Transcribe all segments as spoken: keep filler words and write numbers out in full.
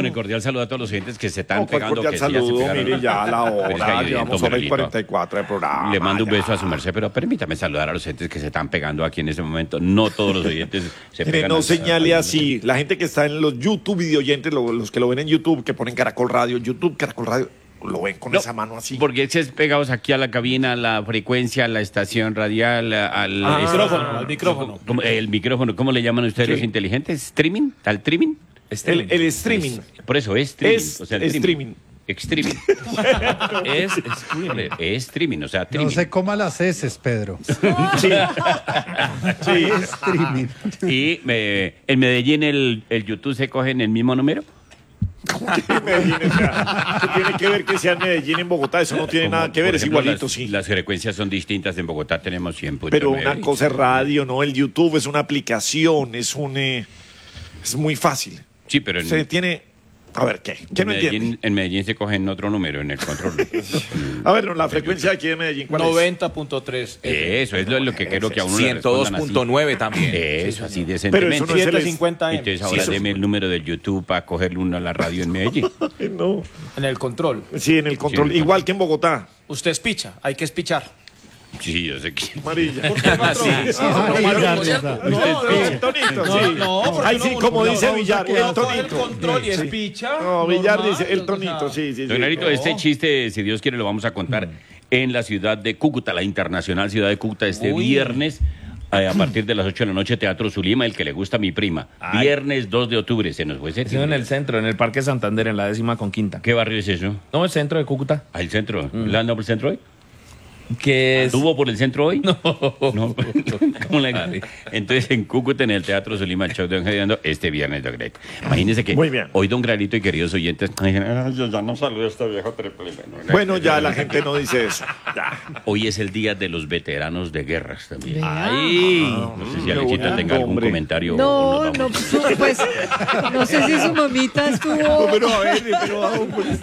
con el cordial saludo a todos los oyentes que se están No, pegando. cordial Que sí, ya se saludo, pegaron. mire ya la Pero es que hora, hay llevamos oyentes, hora y Miguelito. cuarenta y cuatro de programa. Le mando un ya. beso a su merced, pero permítame saludar a los oyentes que se están pegando aquí en este momento. No todos los oyentes se Mire, pegan. no al- señale así. La gente que está en los YouTube videoyentes, lo- los que lo ven en YouTube, que ponen Caracol Radio, YouTube, Caracol Radio, lo ven con No, esa mano así. Porque es pegados aquí a la cabina, a la frecuencia, a la estación radial, a- al Ah, este- micrófono, al micrófono. ¿Cómo- el micrófono, ¿cómo le llaman ustedes Sí. los inteligentes? ¿Streaming? ¿Al streaming? El, el streaming. Es- por eso es streaming. Es o sea, el streaming. Streaming. Es streaming. Es streaming, o sea, No streaming. se coma las heces, Pedro. Sí. Sí. Streaming. Y eh, en Medellín el, el YouTube se coge en el mismo número. Medellín, o sea, ¿qué tiene que ver que sea en Medellín, en Bogotá? Eso no tiene Como, nada que por ver, es ejemplo, igualito, las, sí. Las frecuencias son distintas. En Bogotá tenemos cien punto Pero nueve. una cosa es radio, ¿no? El YouTube es una aplicación, es un... eh, es muy fácil. Sí, pero en, Se tiene... A ver, ¿qué? ¿Qué en no Medellín, entiende? en Medellín se coge en otro número, en el control. A ver, no, la frecuencia de aquí de Medellín, ¿cuál es? noventa punto tres. Eso es lo, lo que quiero que a uno le ciento dos respondan punto nueve también. así. Eso, así Pero decentemente. eso no es el... setecientos cincuenta M. Entonces Sí, ahora eso- deme el número del YouTube para cogerle uno a la radio en Medellín. No. En el control. Sí, en el control. Sí, en el Igual que en Bogotá. Usted espicha, hay que espichar. Sí, yo sé que... Amarilla. Sí, sí. Ah, No, Villar, no, ¿verdad? no, no, El tonito, sí. no, porque Ay, no, sí, uno- como uno- dice uno- Villar, uno el coge tonito. control y Sí. espicha. No, Villar normal, dice el o sea, tonito, sí, sí, sí. Don Larito, no. este chiste, si Dios quiere, lo vamos a contar en la ciudad de Cúcuta, la internacional ciudad de Cúcuta, este Uy. viernes. eh, A partir de las ocho de la noche, Teatro Zulima, el que le gusta a mi prima. Ay. Viernes dos de octubre, se nos fue ese. Eso en el centro, en el Parque Santander, en la décima con quinta. ¿Qué barrio es eso? No, el centro de Cúcuta. ¿Al centro? ¿Le anda por el centro hoy? Que es... ¿Estuvo por el centro hoy? No. ¿Cómo le- Entonces, en Cúcuta, en el Teatro Zulima, el show de Don Gerardo, este viernes, Don Greg. Imagínense que Muy bien. hoy Don Granito y queridos oyentes, ay, yo ya no saludo a este viejo triple. Bueno, ya la gente no dice eso. Ya. Hoy es el día de los veteranos de guerras también. Vea. Ay, no sé si qué Alexita bonito, tenga algún hombre. comentario. o No, nos no, vamos. su- pues, no sé si su mamita No, estuvo. pero a ver, pero a ver.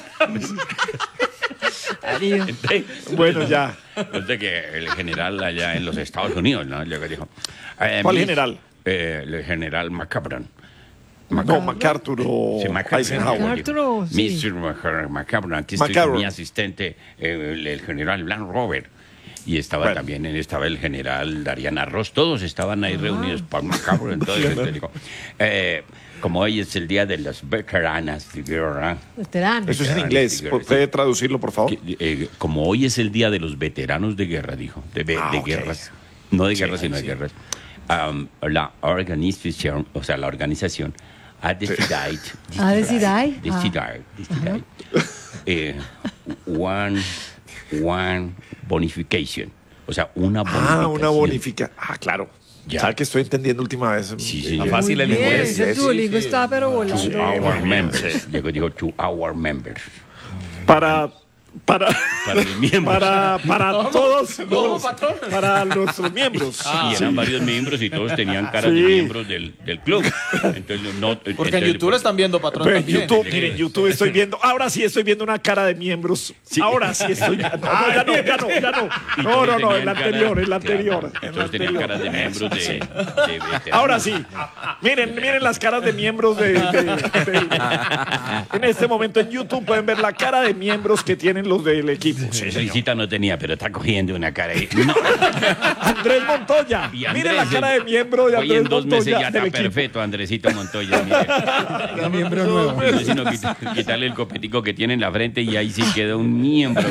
Darío. Bueno, ya. Resulta que el general allá en los Estados Unidos, ¿no? Luego dijo, eh, ¿Cuál mi- general? Eh, el general Macabron. No, MacArthur o Sí, Macabron. Eisenhower. MacArthur, sí. mister Mac- Macabron, aquí estoy Macabron. con mi asistente, eh, el, el general Blanc Robert. Y estaba Bueno. también, estaba el general Darían Arroz, todos estaban ahí reunidos por Macabron. Entonces, entonces dijo, eh, como hoy es el día de las veteranas de guerra, Veterano. Eso es en inglés. ¿Puede traducirlo, por favor? que, eh, como hoy es el día de los veteranos de guerra, dijo, de, ve- Ah, de ok. guerras, no de Sí, guerras, sino sí. de guerras. Um, la organización, o sea, la organización ha decidido, Ha decidido, ah. decidido, decidido, eh, one, one bonification, o sea, una bonificación. Ah, una bonifica. Ah, claro. Ya. ¿Sabes que estoy entendiendo última vez? Sí, Está señor. fácil Muy el bien, inglés. ese Sí, Duolingo sí. está pero volando. To our members. Luego dijo to our members. Para... Para... Para los miembros. Para, para todos ¿Cómo, los- patrón? para nuestros miembros. Y eran varios miembros y todos tenían caras de Sí. miembros del, del club. Entonces, no, Porque en entonces, YouTube lo están viendo, patrón, Pero en también. YouTube, miren, YouTube estoy viendo, ahora sí estoy viendo una cara de miembros. Ahora sí estoy viendo. No, no, ya no, ya no, ya no. y No, todos no, no, tenían el cara- anterior, el claro, anterior. y el todos tenían anterior. caras de miembros de, de veteranos. Ahora sí. Miren, miren las caras de miembros de, de- de- En este momento en YouTube pueden ver la cara de miembros que tienen los del equipo. Sí, señor. Risita no tenía, pero está cogiendo una cara ahí. No. Andrés Montoya. Y Andrés, Miren la cara de miembro de hoy Andrés en dos meses Montoya ya del está equipo. perfecto, Andresito Montoya. Mire. Miembro nuevo. No, sino quit- quitarle el copetico que tiene en la frente y ahí sí queda un miembro.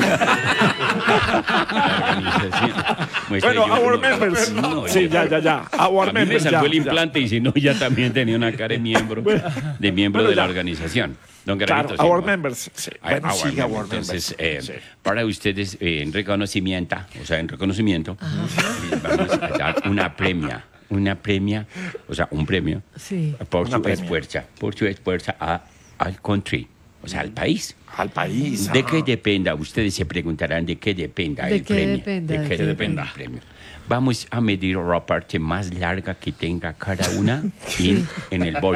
Bueno, our members. No, Sí, ya, ya, ya. Our a mí me members. salvó ya, el ya. implante y si no, ya también tenía una cara de miembro, de miembro Bueno, de la ya. organización. Don Claro, Garabito, our sí, members. Sí. Ay, Bueno, our sí, members. our Entonces, members. eh, Sí. para ustedes, eh, en reconocimiento, o sea, en reconocimiento, les vamos a dar una premia, una premia, o sea, un premio Sí. por Una su premia. esfuerzo, por su esfuerzo a- al country, o sea, al país. Al país. ¿De ah. qué dependa? Ustedes se preguntarán de qué dependa ¿De el qué premio. dependa, ¿De de qué qué dependa el premio? Vamos a medir la parte más larga que tenga cada una en, en el bolso.